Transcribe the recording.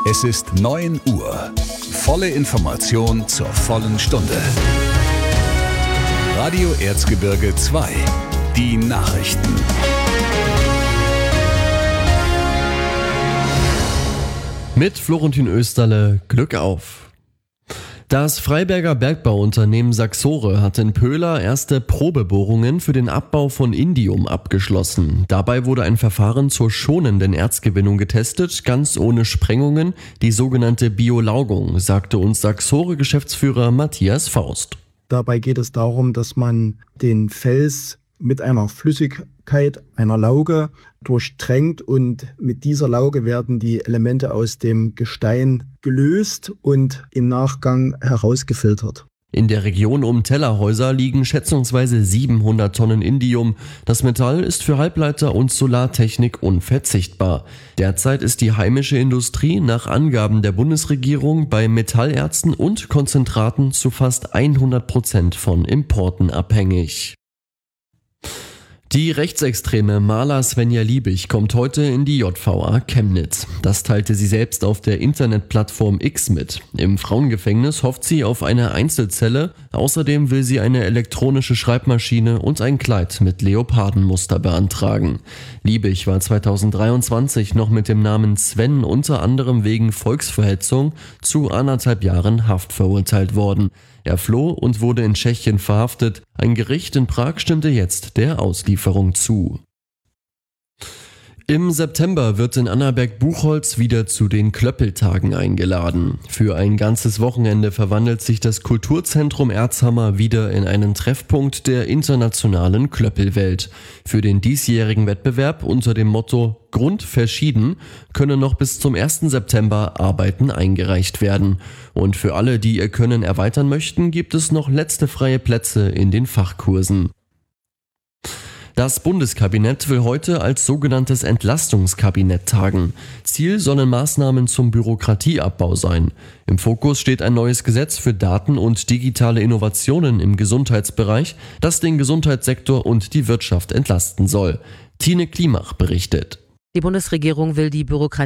Es ist 9 Uhr. Volle Information zur vollen Stunde. Radio Erzgebirge 2. Die Nachrichten. Mit Florentin Österle, Glück auf! Das Freiberger Bergbauunternehmen Saxore hat in Pöhler erste Probebohrungen für den Abbau von Indium abgeschlossen. Dabei wurde ein Verfahren zur schonenden Erzgewinnung getestet, ganz ohne Sprengungen, die sogenannte Biolaugung, sagte uns Saxore-Geschäftsführer Matthias Faust. Dabei geht es darum, dass man den Fels mit einer Flüssigkeit, einer Lauge, durchtränkt und mit dieser Lauge werden die Elemente aus dem Gestein gelöst und im Nachgang herausgefiltert. In der Region um Tellerhäuser liegen schätzungsweise 700 Tonnen Indium. Das Metall ist für Halbleiter- und Solartechnik unverzichtbar. Derzeit ist die heimische Industrie nach Angaben der Bundesregierung bei Metallerzen und Konzentraten zu fast 100% von Importen abhängig. Die rechtsextreme Maler Svenja Liebig kommt heute in die JVA Chemnitz. Das teilte sie selbst auf der Internetplattform X mit. Im Frauengefängnis hofft sie auf eine Einzelzelle. Außerdem will sie eine elektronische Schreibmaschine und ein Kleid mit Leopardenmuster beantragen. Liebig war 2023 noch mit dem Namen Sven unter anderem wegen Volksverhetzung zu 1,5 Jahren Haft verurteilt worden. Er floh und wurde in Tschechien verhaftet. Ein Gericht in Prag stimmte jetzt der Auslieferung zu. Im September wird in Annaberg-Buchholz wieder zu den Klöppeltagen eingeladen. Für ein ganzes Wochenende verwandelt sich das Kulturzentrum Erzhammer wieder in einen Treffpunkt der internationalen Klöppelwelt. Für den diesjährigen Wettbewerb unter dem Motto Grundverschieden können noch bis zum 1. September Arbeiten eingereicht werden. Und für alle, die ihr Können erweitern möchten, gibt es noch letzte freie Plätze in den Fachkursen. Das Bundeskabinett will heute als sogenanntes Entlastungskabinett tagen. Ziel sollen Maßnahmen zum Bürokratieabbau sein. Im Fokus steht ein neues Gesetz für Daten und digitale Innovationen im Gesundheitsbereich, das den Gesundheitssektor und die Wirtschaft entlasten soll. Tine Klimach berichtet. Die Bundesregierung will die Bürokratie